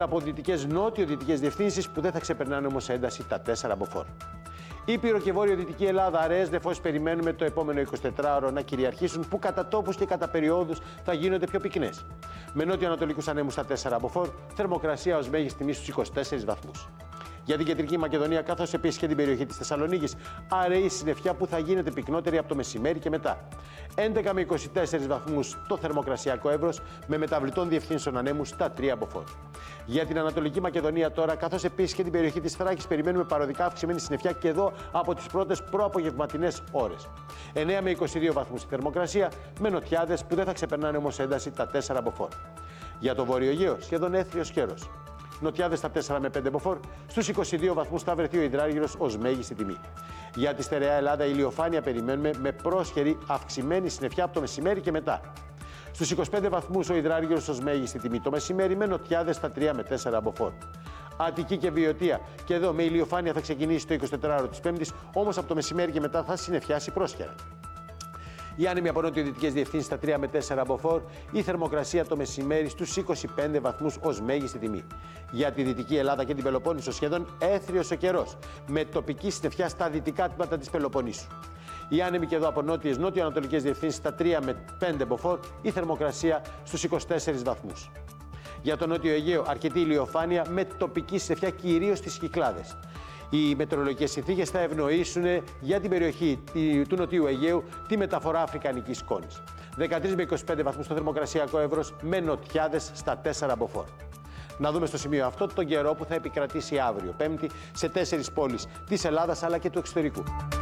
από δυτικές νότιο-δυτικές διευθύνσεις που δεν θα ξεπερνάνε όμως ένταση τα 4 μποφόρ. Ήπειρο και βόρειο-δυτική Ελλάδα, αραιές νεφώσεις περιμένουμε το επόμενο 24ωρο να κυριαρχήσουν, που κατά τόπους και κατά περιόδους θα γίνονται πιο πυκνές. Με νότιο-ανατολικούς ανέμους στα 4 μποφόρ, θερμοκρασία ως μέγιστη τιμή στους 24 βαθμούς. Για την κεντρική Μακεδονία, καθώς επίσης και την περιοχή της Θεσσαλονίκης, αραιή συννεφιά που θα γίνεται πυκνότερη από το μεσημέρι και μετά. 11 με 24 βαθμούς το θερμοκρασιακό εύρος, με μεταβλητών διευθύνσεων ανέμους στα 3 μποφόρ. Για την Ανατολική Μακεδονία τώρα, καθώς επίσης και την περιοχή της Θράκης, περιμένουμε παροδικά αυξημένη συννεφιά και εδώ από τις πρώτες προαπογευματινές ώρες. 9 με 22 βαθμούς η θερμοκρασία, με νοτιάδες που δεν θα ξεπερνάνε όμως ένταση τα 4 μποφόρ. Για το Βόρειο Αιγαίο, σχεδόν έθριος καιρός. Νοτιάδες στα 4 με 5 μποφόρ, στους 22 βαθμούς θα βρεθεί ο υδράργυρος ως μέγιστη τιμή. Για τη στερεά Ελλάδα, ηλιοφάνεια περιμένουμε με πρόσχερη αυξημένη συννεφιά από το μεσημέρι και μετά. Στους 25 βαθμούς ο υδράργυρος ως μέγιστη τιμή το μεσημέρι, με νοτιάδες στα 3 με 4 μποφόρ. Αττική και Βιωτία, και εδώ με ηλιοφάνεια θα ξεκινήσει το 24ωρο της Πέμπτης, όμως από το μεσημέρι και μετά θα συννεφιάσει πρόσχερα. Οι άνεμοι από νότιο-δυτικές διευθύνσεις στα 3 με 4 μποφόρ, η θερμοκρασία το μεσημέρι στους 25 βαθμούς ως μέγιστη τιμή. Για τη Δυτική Ελλάδα και την Πελοπόννησο, σχεδόν έθριος ο καιρός, με τοπική συννεφιά στα δυτικά τμήματα της Πελοποννήσου. Οι άνεμοι και εδώ από νότιες νότιο-ανατολικές διευθύνσεις στα 3 με 5 μποφόρ, η θερμοκρασία στους 24 βαθμούς. Για το Νότιο Αιγαίο, αρκετή ηλιοφάνεια με τοπική συννεφιά κυρίως στις Κυκλάδες. Οι μετεωρολογικές συνθήκες θα ευνοήσουν για την περιοχή του Νοτιού Αιγαίου τη μεταφορά αφρικανικής σκόνης. 13 με 25 βαθμούς το θερμοκρασιακό εύρος, με νοτιάδες στα 4 μποφόρ. Να δούμε στο σημείο αυτό τον καιρό που θα επικρατήσει αύριο, Πέμπτη, σε 4 πόλεις της Ελλάδας αλλά και του εξωτερικού.